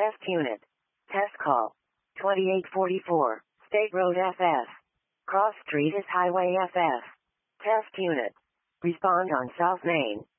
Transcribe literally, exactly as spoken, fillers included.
Test unit. Test call. twenty-eight forty-four. State Road F F. Cross Street is Highway F F. Test unit. Respond on South Main.